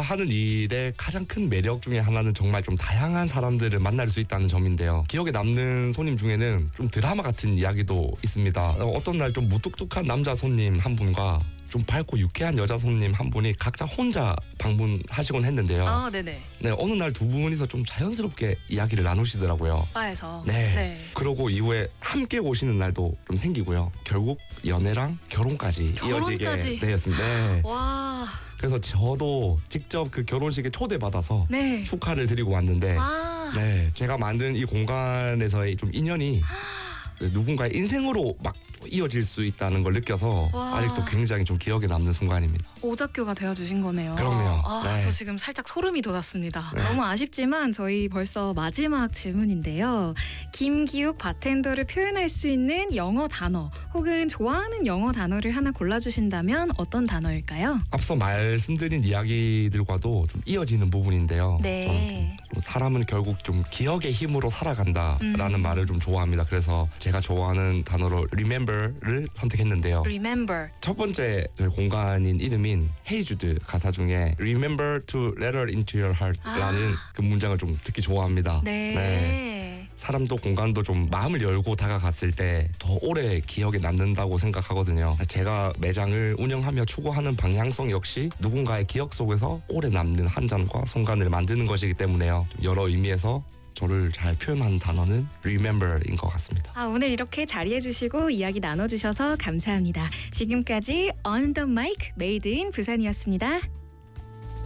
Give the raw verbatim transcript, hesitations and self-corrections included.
하는 일의 가장 큰 매력 중에 하나는 정말 좀 다양한 사람들을 만날 수 있다는 점인데요. 기억에 남는 손님 중에는 좀 드라마 같은 이야기도 있습니다. 어떤 날 좀 무뚝뚝한 남자 손님 한 분과 좀 밝고 유쾌한 여자 손님 한 분이 각자 혼자 방문하시곤 했는데요. 아, 네네. 네, 어느 날 두 분이서 좀 자연스럽게 이야기를 나누시더라고요. 바에서. 네. 네. 그러고 이후에 함께 오시는 날도 좀 생기고요. 결국 연애랑 결혼까지, 결혼까지. 이어지게 되었습니다. 네. 와. 그래서 저도 직접 그 결혼식에 초대받아서 네. 축하를 드리고 왔는데, 와. 네, 제가 만든 이 공간에서의 좀 인연이 누군가의 인생으로 막 이어질 수 있다는 걸 느껴서 와. 아직도 굉장히 좀 기억에 남는 순간입니다. 오작교가 되어주신 거네요. 그럼요. 아, 네. 저 지금 살짝 소름이 돋았습니다. 네. 너무 아쉽지만 저희 벌써 마지막 질문인데요. 김기욱 바텐더를 표현할 수 있는 영어 단어 혹은 좋아하는 영어 단어를 하나 골라주신다면 어떤 단어일까요? 앞서 말씀드린 이야기들과도 좀 이어지는 부분인데요. 네. 좀 사람은 결국 좀 기억의 힘으로 살아간다라는 음. 말을 좀 좋아합니다. 그래서 제가 좋아하는 단어로 remember를 선택했는데요. Remember. 첫 번째 저희 공간인 이름인 Hey Jude 가사 중에 Remember to let her into your heart라는 아. 그 문장을 좀 듣기 좋아합니다. 네. 네. 사람도 공간도 좀 마음을 열고 다가갔을 때 더 오래 기억에 남는다고 생각하거든요. 제가 매장을 운영하며 추구하는 방향성 역시 누군가의 기억 속에서 오래 남는 한 잔과 순간을 만드는 것이기 때문에요. 여러 의미에서 저를 잘 표현하는 단어는 remember인 것 같습니다. 아, 오늘 이렇게 자리해주시고 이야기 나눠주셔서 감사합니다. 지금까지 On the Mic Made in 부산이었습니다.